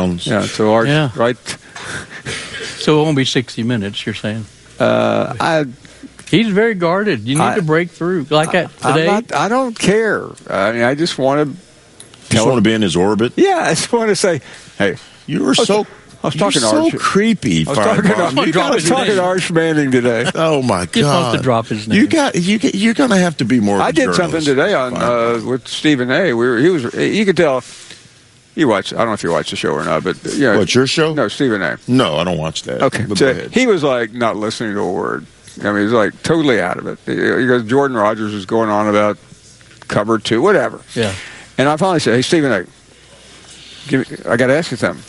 pounds. Yeah, so right. So it won't be 60 minutes, you're saying? He's very guarded. You need to break through. Like that today? I don't care. I mean, I just want to... You just want to be in his orbit? Yeah, I just want to say, hey... You were so... I was talking You're to Arch. so creepy. I was talking to Arch Manning today. Oh my God! He wants to drop his name. You're going to have to be more. I did something today on with Stephen A. You could tell. You watch. I don't know if you watch the show or not, but What's your show? No, Stephen A. No, I don't watch that. Okay, so he was like not listening to a word. I mean, he was like totally out of it. He goes, Jordan Rogers was going on about cover 2, whatever. Yeah. And I finally said, hey, Stephen A. I got to ask you something.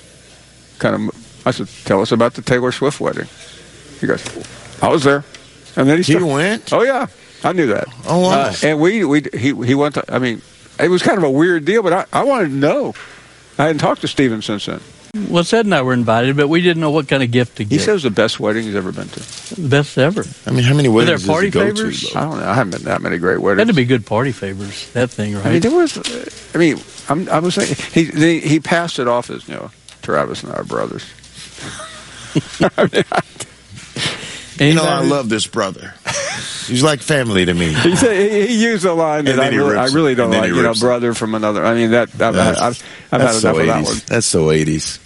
I said, tell us about the Taylor Swift wedding. He goes, I was there. And then he went? Oh, yeah. I knew that. Oh, wow. And he went to, I mean, it was kind of a weird deal, but I wanted to know. I hadn't talked to Steven since then. Well, Seth and I were invited, but we didn't know what kind of gift to give. He says the best wedding he's ever been to. The best ever. I mean, how many weddings Were there party does he go favors? to? I don't know. I haven't been to that many great weddings. Had to be good party favors, that thing, right? I mean, there was, I was saying, he passed it off as, Travis and I are brothers. I love this brother. He's like family to me. He used a line that I really don't like. Brother from another. I mean that I've had enough of that one. That's so 80s.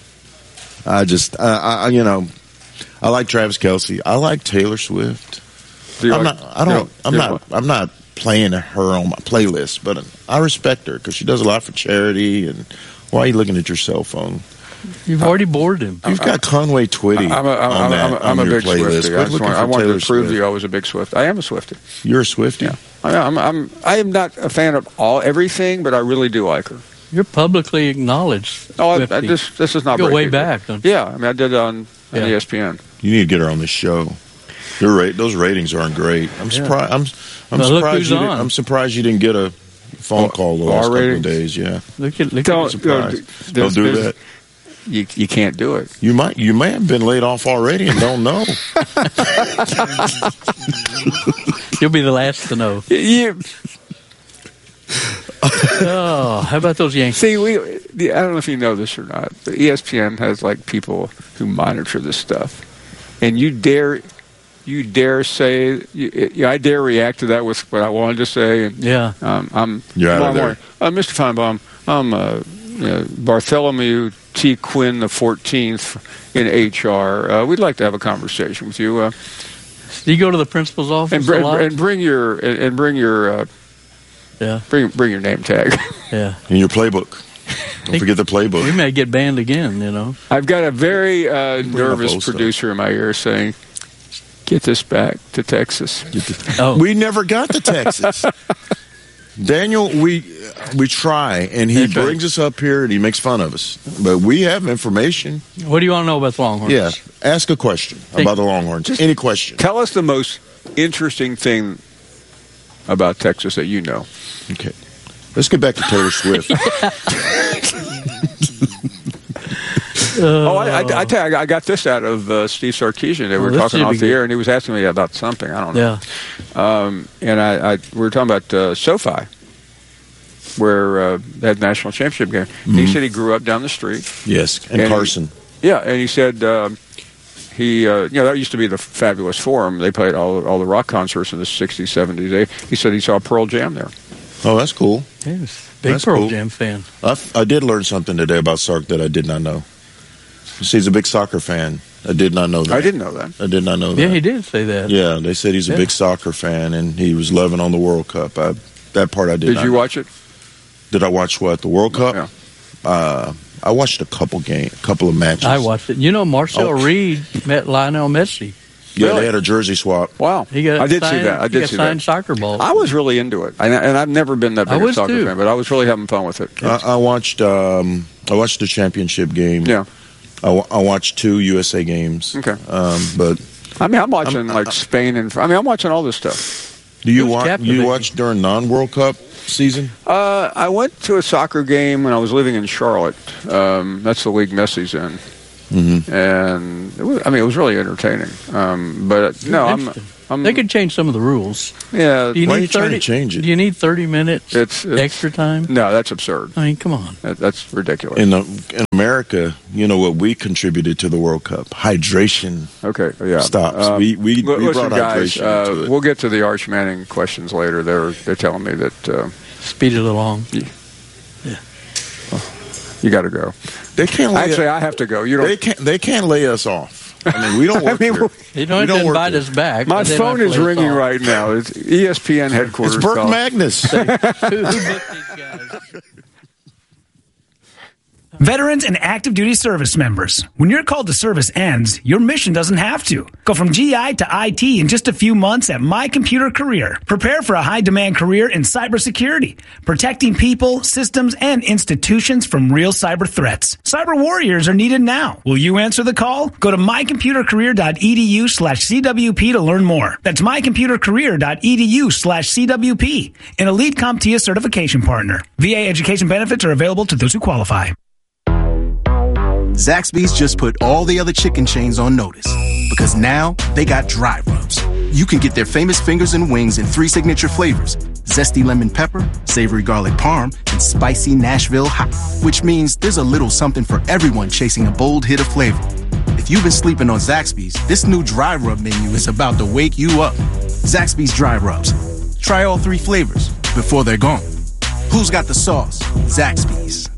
I like Travis Kelce. I like Taylor Swift. I'm not playing her on my playlist, but I respect her because she does a lot for charity. And why are you looking at your cell phone? You've already bored him. You've got Conway Twitty I'm a big Swiftie. I wanted to prove to you I was a big Swiftie. I am a Swiftie. You're a Swiftie? Yeah. I am not a fan of everything, but I really do like her. You're publicly acknowledged. Oh, this is not go way back. Don't you? Yeah, I mean I did it on ESPN. You need to get her on the show. Those ratings aren't great. I'm surprised. I'm surprised you didn't get a phone call the last couple of days. Yeah. Don't do that. You can't do it. You may have been laid off already and don't know. You'll be the last to know. How about those Yankees? See, I don't know if you know this or not, but ESPN has like people who monitor this stuff, and you dare say, I dare react to that with what I wanted to say. And, yeah, you're out of there. Mr. Feinbaum, I'm Bartholomew T. Quinn the 14th in HR. We'd like to have a conversation with you. Do you go to the principal's office and bring your bring your name tag. Yeah, and your playbook. Don't forget the playbook. We may get banned again. I've got a very nervous producer in my ear saying, "Get this back to Texas." We never got to Texas. Daniel, we try, and he brings us up here, and he makes fun of us. But we have information. What do you want to know about the Longhorns? Yeah, ask a question about the Longhorns. Any question. Tell us the most interesting thing about Texas that you know. Okay. Let's get back to Taylor Swift. I got this out of Steve Sarkisian. They were talking off the air, and he was asking me about something. I don't know. Yeah. And we were talking about SoFi, where they had the national championship game. Mm-hmm. He said he grew up down the street. Yes, and Carson. And he said that used to be the Fabulous Forum. They played all the rock concerts in the 60s, 70s. He said he saw Pearl Jam there. Oh, that's cool. Yes, big Pearl Jam fan. I did learn something today about Sark that I did not know. He's a big soccer fan. I did not know that. I didn't know that. I did not know that. Yeah, he did say that. Yeah, they said he's a big soccer fan, and he was loving on the World Cup. That part I did not know. Did you watch it? Did I watch what? The World Cup? Yeah. I watched a couple of matches. I watched it. Marcel Reed met Lionel Messi. Yeah, they had a jersey swap. Wow. I did see that. I did see signed soccer balls. I was really into it. And I've never been that big a soccer fan, but I was really having fun with it. I watched the championship game. Yeah. I watched 2 USA games. Okay. But I'm watching Spain and I'm watching all this stuff. Do you watch during non-World Cup season? I went to a soccer game when I was living in Charlotte. That's the league Messi's in. And it was really entertaining. But no, they could change some of the rules. Yeah. Why are you trying to change it? Do you need 30 minutes extra time? No, that's absurd. I mean, come on. That's ridiculous. In America, you know what we contributed to the World Cup? Hydration. Okay, yeah. Stops. We brought guys, hydration into it. We'll get to the Arch Manning questions later. They're telling me that speed it along. Yeah. You got to go. They can't. I have to go. You don't. They can't lay us off. I mean, we don't work here. They don't invite us back. My phone is ringing right now. It's ESPN headquarters. It's Burke Magnus. Who booked these guys? Veterans and active duty service members. When your call to service ends, your mission doesn't have to. Go from GI to IT in just a few months at My Computer Career. Prepare for a high-demand career in cybersecurity, protecting people, systems, and institutions from real cyber threats. Cyber warriors are needed now. Will you answer the call? Go to mycomputercareer.edu/CWP to learn more. That's mycomputercareer.edu/CWP, an elite CompTIA certification partner. VA education benefits are available to those who qualify. Zaxby's just put all the other chicken chains on notice because now they got dry rubs. You can get their famous fingers and wings in 3 signature flavors: zesty lemon pepper, savory garlic parm, and spicy Nashville hot, which means there's a little something for everyone chasing a bold hit of flavor. If you've been sleeping on Zaxby's, this new dry rub menu is about to wake you up. Zaxby's dry rubs. Try all 3 flavors before they're gone. Who's got the sauce? Zaxby's.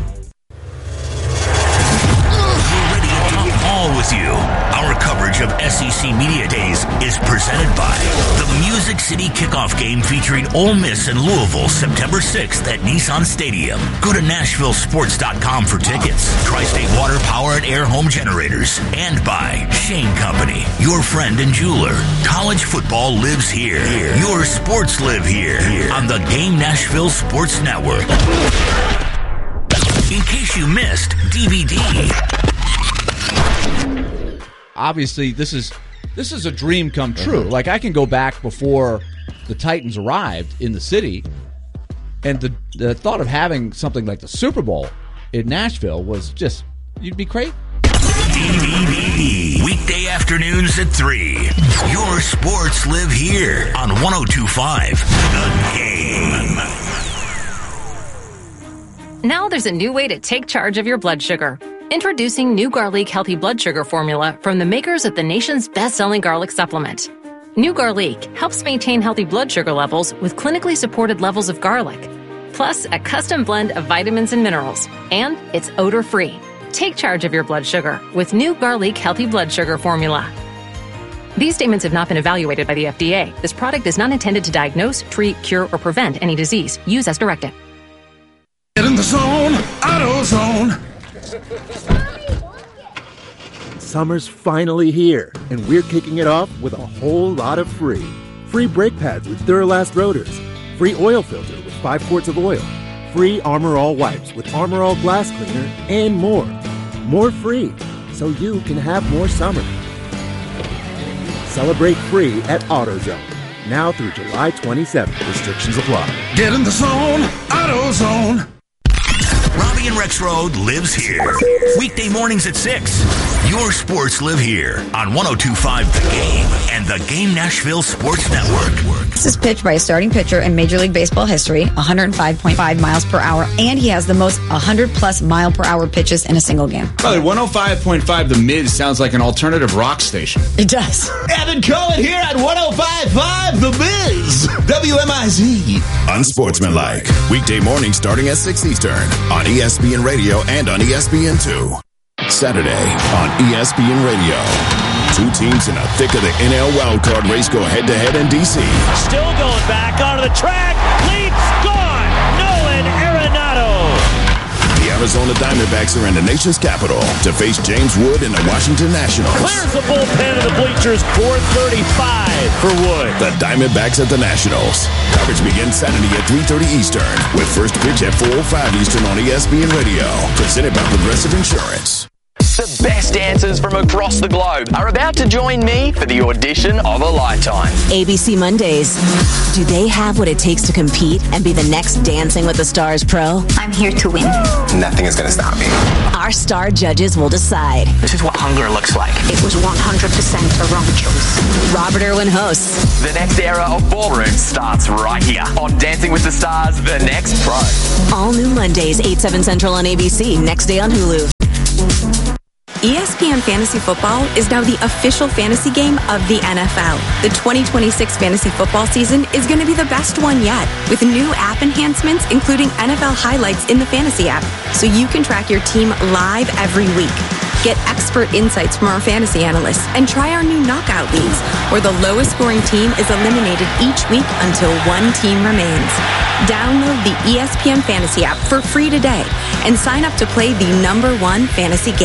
With you. Our coverage of SEC Media Days is presented by the Music City Kickoff Game featuring Ole Miss and Louisville September 6th at Nissan Stadium. Go to NashvilleSports.com for tickets. Tri-State Water Power and Air Home Generators. And by Shane Company, your friend and jeweler. College football lives here. Your sports live here. On the Game Nashville Sports Network. In case you missed, DVD. Obviously, this is a dream come true. Like, I can go back before the Titans arrived in the city, and the thought of having something like the Super Bowl in Nashville was just, you'd be crazy. DVD. Weekday afternoons at 3. Your sports live here on 102.5 The Game. Now there's a new way to take charge of your blood sugar. Introducing New Garlic Healthy Blood Sugar Formula from the makers of the nation's best-selling garlic supplement. New Garlic helps maintain healthy blood sugar levels with clinically supported levels of garlic, plus a custom blend of vitamins and minerals, and it's odor-free. Take charge of your blood sugar with New Garlic Healthy Blood Sugar Formula. These statements have not been evaluated by the FDA. This product is not intended to diagnose, treat, cure, or prevent any disease. Use as directed. Get in the zone, AutoZone. Summer's finally here, and we're kicking it off with a whole lot of free. Free brake pads with Duralast rotors. Free oil filter with 5 quarts of oil. Free Armor All wipes with Armor All glass cleaner, and more. More free, so you can have more summer. Celebrate free at AutoZone. Now through July 27th. Restrictions apply. Get in the zone, AutoZone. Robbie and Rex Road lives here. Weekday mornings at 6. Your sports live here on 102.5 The Game and the Game Nashville Sports Network. This is pitched by a starting pitcher in Major League Baseball history, 105.5 miles per hour, and he has the most 100-plus mile-per-hour pitches in a single game. By the way, 105.5 The Miz sounds like an alternative rock station. It does. Evan Cohen here at 105.5 The Miz, WMIZ. Unsportsmanlike. Weekday morning starting at 6 Eastern on ESPN Radio and on ESPN2. Saturday on ESPN Radio. 2 teams in the thick of the NL wildcard race go head-to-head in D.C. Still going back onto the track. Leaps gone. Nolan Arenado. The Arizona Diamondbacks are in the nation's capital to face James Wood and the Washington Nationals. Clears the bullpen of the bleachers. 4:35 for Wood. The Diamondbacks at the Nationals. Coverage begins Saturday at 3:30 Eastern with first pitch at 4:05 Eastern on ESPN Radio. Presented by Progressive Insurance. The best dancers from across the globe are about to join me for the audition of a lifetime. ABC Mondays. Do they have what it takes to compete and be the next Dancing with the Stars pro? I'm here to win. Nothing is going to stop me. Our Our star judges will decide. This is what hunger looks like. It was 100% a wrong choice. Robert Irwin hosts. The next era of ballroom starts right here on Dancing with the Stars, The Next Pro. All new Mondays, 8/7 Central on ABC. Next day on Hulu. ESPN Fantasy Football is now the official fantasy game of the NFL. The 2026 fantasy football season is going to be the best one yet, with new app enhancements, including NFL highlights in the fantasy app, so you can track your team live every week. Get expert insights from our fantasy analysts and try our new knockout leagues, where the lowest scoring team is eliminated each week until one team remains. Download the ESPN Fantasy app for free today and sign up to play the #1 fantasy game.